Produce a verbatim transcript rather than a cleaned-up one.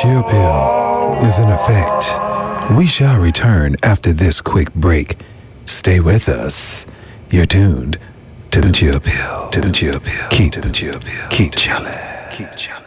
chill pill is in effect. We shall return after this quick break. Stay with us. You're tuned to the chill pill. To the chill pill. Keep to the chill pill. Keep chillin'. Keep chillin'.